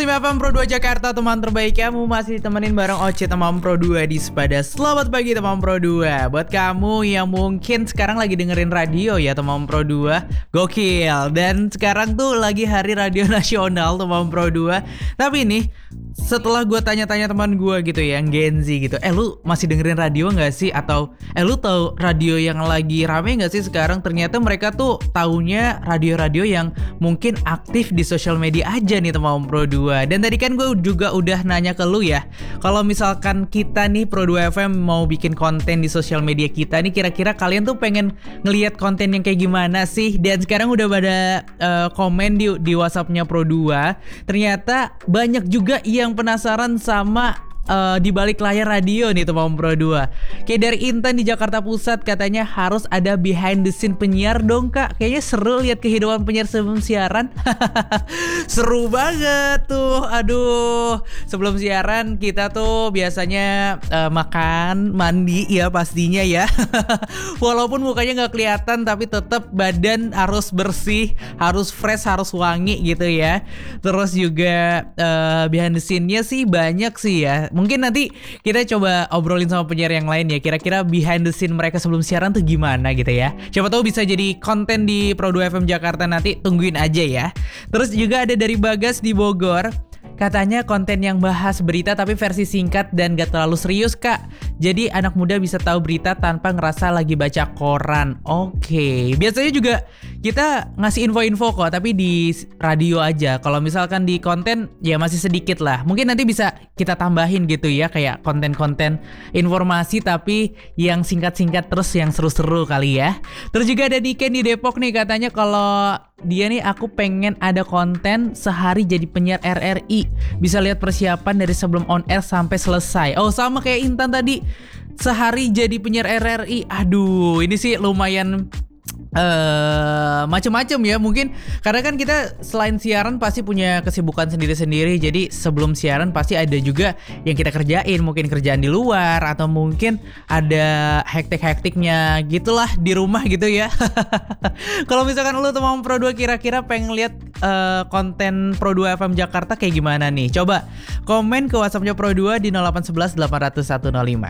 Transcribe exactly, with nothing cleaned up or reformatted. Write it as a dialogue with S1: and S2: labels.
S1: lima F M Pro dua Jakarta, teman terbaik kamu. Masih ditemenin bareng Oce teman Pro dua di Sepada. Selamat pagi teman Pro dua. Buat kamu yang mungkin sekarang lagi dengerin radio ya teman Pro dua, gokil. Dan sekarang tuh lagi hari radio nasional teman Pro dua. Tapi nih, setelah gue tanya-tanya teman gue gitu ya, yang Gen Z gitu, Eh lu masih dengerin radio gak sih? Atau eh lu tahu radio yang lagi rame gak sih sekarang? Ternyata mereka tuh taunya radio-radio yang mungkin aktif di sosial media aja nih teman Pro dua. Dan tadi kan gue juga udah nanya ke lu ya, kalau misalkan kita nih Pro dua F M mau bikin konten di sosial media kita nih, kira-kira kalian tuh pengen ngelihat konten yang kayak gimana sih? Dan sekarang udah pada uh, komen di, di WhatsAppnya Pro dua. Ternyata banyak juga yang penasaran sama Uh, di balik layar radio nih teman Pro dua. Kayak dari Intan di Jakarta Pusat, katanya harus ada behind the scene penyiar dong kak. Kayaknya seru lihat kehidupan penyiar sebelum siaran. Seru banget tuh. Aduh, sebelum siaran kita tuh biasanya uh, makan, mandi ya pastinya ya. Walaupun mukanya gak kelihatan, tapi tetap badan harus bersih, harus fresh, harus wangi gitu ya. Terus juga uh, behind the scene-nya sih banyak sih ya. Mungkin nanti kita coba obrolin sama penyiar yang lain ya, kira-kira behind the scene mereka sebelum siaran tuh gimana gitu ya. Siapa tahu bisa jadi konten di Pro dua F M Jakarta nanti, tungguin aja ya. Terus juga ada dari Bagas di Bogor. Katanya konten yang bahas berita tapi versi singkat dan gak terlalu serius kak. Jadi anak muda bisa tahu berita tanpa ngerasa lagi baca koran. Oke, biasanya juga kita ngasih info-info kok, tapi di radio aja. Kalau misalkan di konten ya masih sedikit lah. Mungkin nanti bisa kita tambahin gitu ya, kayak konten-konten informasi tapi yang singkat-singkat terus yang seru-seru kali ya. Terus juga ada Niken di Depok nih, katanya kalau dia nih, aku pengen ada konten sehari jadi penyiar R R I. Bisa lihat persiapan dari sebelum on air sampai selesai. Oh sama kayak Intan tadi, sehari jadi penyiar R R I. Aduh, ini sih lumayan Uh, macem-macem ya mungkin, karena kan kita selain siaran pasti punya kesibukan sendiri-sendiri. Jadi sebelum siaran pasti ada juga yang kita kerjain, mungkin kerjaan di luar atau mungkin ada hektik-hektiknya gitulah di rumah gitu ya. Kalau misalkan lu teman Pro dua kira-kira pengen lihat uh, konten Pro dua F M Jakarta kayak gimana nih, coba komen ke WhatsAppnya Pro dua di nol delapan satu satu delapan nol satu nol lima.